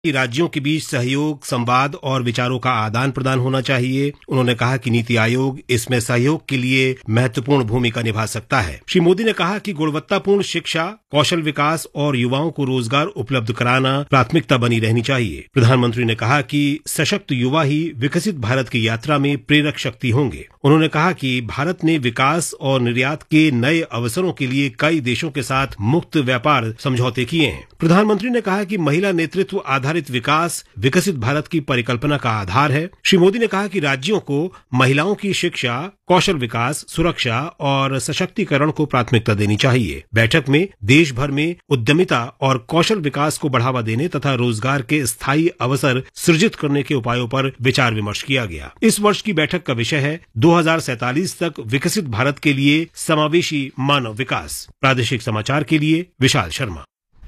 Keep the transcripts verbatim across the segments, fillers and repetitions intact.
कि राज्यों के बीच सहयोग, संवाद और विचारों का आदान प्रदान होना चाहिए। उन्होंने कहा कि नीति आयोग इसमें सहयोग के लिए महत्वपूर्ण भूमिका निभा सकता है। श्री मोदी ने कहा कि गुणवत्तापूर्ण शिक्षा, कौशल विकास और युवाओं को रोजगार उपलब्ध कराना प्राथमिकता बनी रहनी चाहिए। प्रधानमंत्री ने कहा कि सशक्त युवा ही विकसित भारत की यात्रा में प्रेरक शक्ति होंगे। उन्होंने कहा कि भारत ने विकास और निर्यात के नए अवसरों के लिए कई देशों के साथ मुक्त व्यापार समझौते किए हैं। प्रधानमंत्री ने कहा कि महिला नेतृत्व आधारित विकास विकसित भारत की परिकल्पना का आधार है। श्री मोदी ने कहा कि राज्यों को महिलाओं की शिक्षा, कौशल विकास, सुरक्षा और सशक्तिकरण को प्राथमिकता देनी चाहिए। बैठक में देश भर में उद्यमिता और कौशल विकास को बढ़ावा देने तथा रोजगार के स्थायी अवसर सृजित करने के उपायों पर विचार विमर्श किया गया। इस वर्ष की बैठक का विषय है दो हज़ार सैंतालीस तक विकसित भारत के लिए समावेशी मानव विकास। प्रादेशिक समाचार के लिए विशाल शर्मा।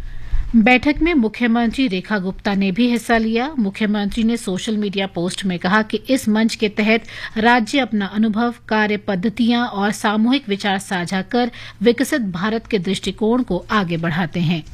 बैठक में मुख्यमंत्री रेखा गुप्ता ने भी हिस्सा लिया। मुख्यमंत्री ने सोशल मीडिया पोस्ट में कहा कि इस मंच के तहत राज्य अपना अनुभव, कार्य पद्धतियां और सामूहिक विचार साझा कर विकसित भारत के दृष्टिकोण को आगे बढ़ाते हैं।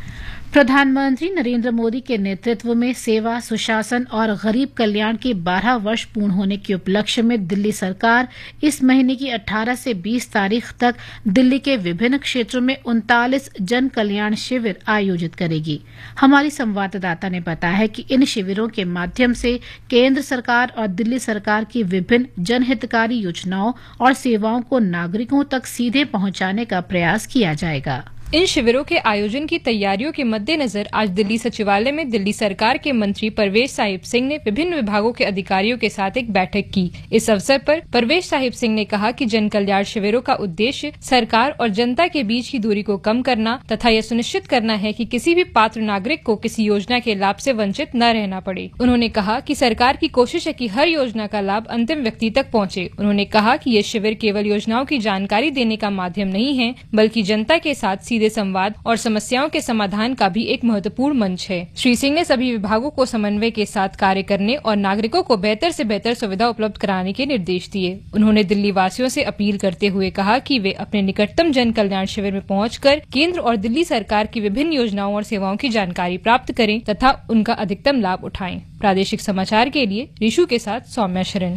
प्रधानमंत्री नरेंद्र मोदी के नेतृत्व में सेवा, सुशासन और गरीब कल्याण के बारह वर्ष पूर्ण होने के उपलक्ष्य में दिल्ली सरकार इस महीने की अठारह से बीस तारीख तक दिल्ली के विभिन्न क्षेत्रों में उनतालीस जन कल्याण शिविर आयोजित करेगी। हमारी संवाददाता ने बताया है कि इन शिविरों के माध्यम से केंद्र सरकार और दिल्ली सरकार की विभिन्न जनहितकारी योजनाओं और सेवाओं को नागरिकों तक सीधे पहुंचाने का प्रयास किया जाएगा। इन शिविरों के आयोजन की तैयारियों के मद्देनजर आज दिल्ली सचिवालय में दिल्ली सरकार के मंत्री परवेश साहिब सिंह ने विभिन्न विभागों के अधिकारियों के साथ एक बैठक की। इस अवसर पर परवेश साहिब सिंह ने कहा कि जन कल्याण शिविरों का उद्देश्य सरकार और जनता के बीच की दूरी को कम करना तथा यह सुनिश्चित करना है कि किसी भी पात्र नागरिक को किसी योजना के लाभ से वंचित न रहना पड़े। उन्होंने कहा कि सरकार की कोशिश है कि हर योजना का लाभ अंतिम व्यक्ति तक पहुँचे। उन्होंने कहा कि ये शिविर केवल योजनाओं की जानकारी देने का माध्यम नहीं है, बल्कि जनता के साथ संवाद और समस्याओं के समाधान का भी एक महत्वपूर्ण मंच है। श्री सिंह ने सभी विभागों को समन्वय के साथ कार्य करने और नागरिकों को बेहतर से बेहतर सुविधा उपलब्ध कराने के निर्देश दिए। उन्होंने दिल्ली वासियों से अपील करते हुए कहा कि वे अपने निकटतम जन कल्याण शिविर में पहुंचकर केंद्र और दिल्ली सरकार की विभिन्न योजनाओं और सेवाओं की जानकारी प्राप्त करें तथा उनका अधिकतम लाभ उठाएं। प्रादेशिक समाचार के लिए ऋषु के साथ सौम्या शरण।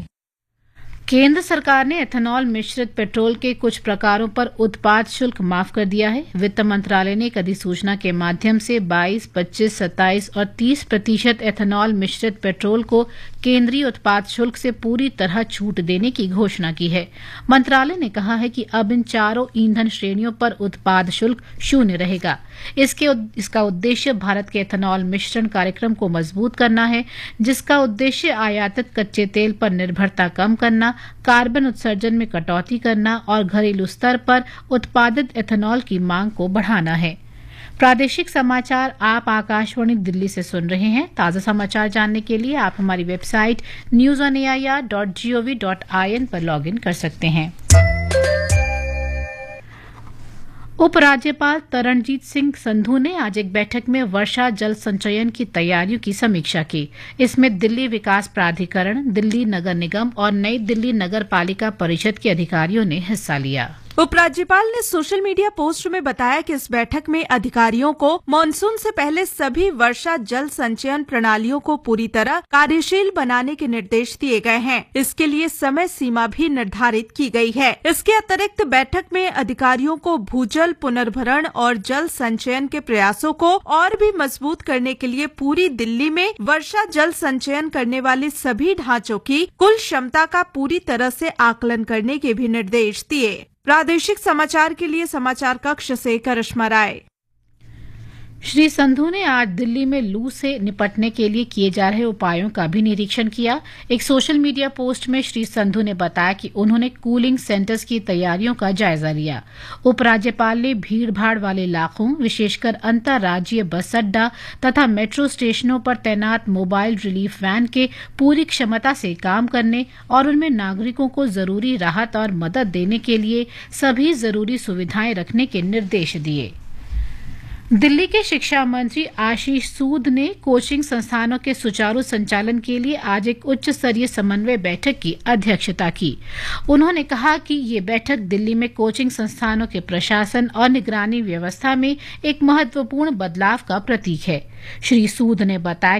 केंद्र सरकार ने एथेनॉल मिश्रित पेट्रोल के कुछ प्रकारों पर उत्पाद शुल्क माफ कर दिया है। वित्त मंत्रालय ने एक अधिसूचना के माध्यम से बाईस, पच्चीस, सत्ताईस और तीस प्रतिशत एथेनॉल मिश्रित पेट्रोल को केंद्रीय उत्पाद शुल्क से पूरी तरह छूट देने की घोषणा की है। मंत्रालय ने कहा है कि अब इन चारों ईंधन श्रेणियों पर उत्पाद शुल्क शून्य रहेगा। इसके इसका उद्देश्य भारत के एथेनॉल मिश्रण कार्यक्रम को मजबूत करना है, जिसका उद्देश्य आयातित कच्चे तेल पर निर्भरता कम करना, कार्बन उत्सर्जन में कटौती करना और घरेलू स्तर पर उत्पादित एथेनॉल की मांग को बढ़ाना है। प्रादेशिक समाचार आप आकाशवाणी दिल्ली से सुन रहे हैं। ताजा समाचार जानने के लिए आप हमारी website news on A I R dot G O V dot I N पर लॉग इन कर सकते हैं। उपराज्यपाल तरणजीत सिंह संधू ने आज एक बैठक में वर्षा जल संचयन की तैयारियों की समीक्षा की। इसमें दिल्ली विकास प्राधिकरण, दिल्ली नगर निगम और नई दिल्ली नगर पालिका परिषद के अधिकारियों ने हिस्सा लिया। उपराज्यपाल ने सोशल मीडिया पोस्ट में बताया कि इस बैठक में अधिकारियों को मानसून से पहले सभी वर्षा जल संचयन प्रणालियों को पूरी तरह कार्यशील बनाने के निर्देश दिए गए हैं। इसके लिए समय सीमा भी निर्धारित की गई है। इसके अतिरिक्त बैठक में अधिकारियों को भूजल पुनर्भरण और जल संचयन के प्रयासों को और भी मजबूत करने के लिए पूरी दिल्ली में वर्षा जल संचयन करने वाले सभी ढांचों की कुल क्षमता का पूरी तरह से आकलन करने के भी निर्देश दिए। प्रादेशिक समाचार के लिए समाचार कक्ष से करिश्मा राय। श्री संधू ने आज दिल्ली में लू से निपटने के लिए किए जा रहे उपायों का भी निरीक्षण किया। एक सोशल मीडिया पोस्ट में श्री संधू ने बताया कि उन्होंने कूलिंग सेंटर्स की तैयारियों का जायजा लिया। उपराज्यपाल ने भीड़भाड़ वाले इलाकों, विशेषकर अंतर्राज्यीय बस अड्डा तथा मेट्रो स्टेशनों पर तैनात मोबाइल रिलीफ वैन के पूरी क्षमता से काम करने और उनमें नागरिकों को जरूरी राहत और मदद देने के लिए सभी जरूरी सुविधाएं रखने के निर्देश दिए। दिल्ली के शिक्षा मंत्री आशीष सूद ने कोचिंग संस्थानों के सुचारू संचालन के लिए आज एक उच्च स्तरीय समन्वय बैठक की अध्यक्षता की। उन्होंने कहा कि ये बैठक दिल्ली में कोचिंग संस्थानों के प्रशासन और निगरानी व्यवस्था में एक महत्वपूर्ण बदलाव का प्रतीक है। श्री सूद ने बताया